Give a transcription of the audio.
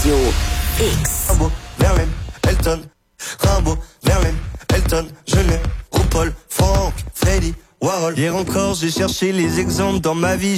Radio X. Rimbaud, Verlaine, Elton. Rimbaud, Verlaine, Elton. Genet, RuPaul, Franck, Freddy, Warhol. Hier encore, j'ai cherché les exemples dans ma vie.